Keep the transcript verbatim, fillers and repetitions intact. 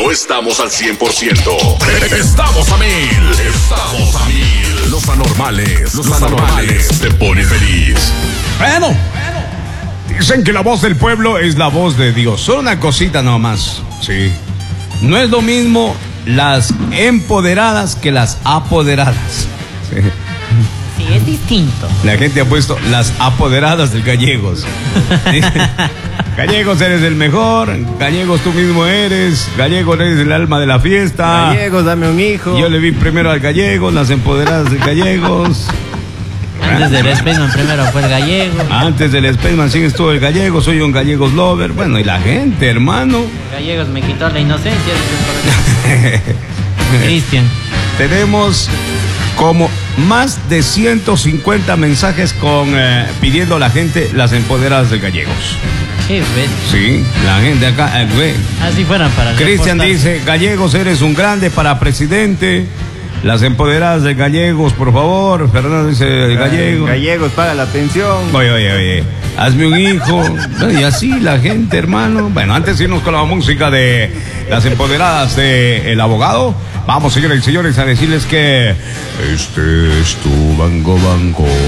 no estamos al cien por ciento. Estamos a mil. Estamos a mil. Los anormales. Los anormales te pone feliz. Bueno, dicen que la voz del pueblo es la voz de Dios. Solo una cosita nomás. Sí. No es lo mismo las empoderadas que las apoderadas. Sí. Sí, es distinto. La gente ha puesto las apoderadas de Gallegos. Dice, Gallegos eres el mejor, Gallegos tú mismo eres, Gallegos eres el alma de la fiesta. Gallegos, dame un hijo. Yo le vi primero al Gallegos, las empoderadas de Gallegos. Antes del Spaceman primero fue el gallego. Antes del Spaceman sigues tú el Gallego, soy un Gallegos lover. Bueno, y la gente, hermano. Gallegos me quitó la inocencia. Cristian. Tenemos como más de ciento cincuenta mensajes con eh, pidiendo a la gente las empoderadas de Gallegos. ¿Qué ves? Sí, la gente acá, eh, ve. Así fueran para Cristian dice, Gallegos eres un grande para presidente. Las empoderadas de Gallegos, por favor. Fernando dice, Gallegos. Gallegos, paga la pensión. Oye, oye, oye, hazme un hijo. Y así la gente, hermano. Bueno, antes de irnos con la música de las empoderadas de El Abogado, vamos, señores y señores, a decirles que este es tu Banco Banco.